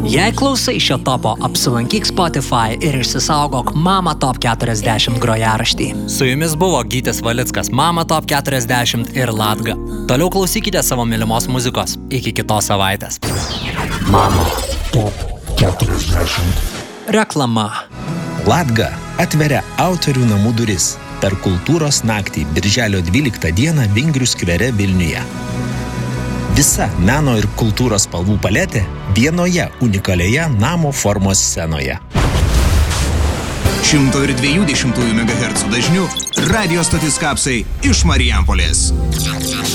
Jei klausai šio topo, apsilankyk Spotify ir išsisaugok Mama Top 40 grojaraštį. Su jumis buvo Gytis Valickas, Mama Top 40 ir Latga. Toliau klausykite savo mylimos muzikos. Iki kitos savaitės. Mama Top 40. Reklama. Latga atveria autorių namų duris per kultūros naktį birželio 12 dieną Vingrių skvere Vilniuje. Visa meno ir kultūros spalvų paletė vienoje unikalioje namo formos scenoje. 102,2 MHz dažniu radijo stotis Kapsai iš Marijampolės.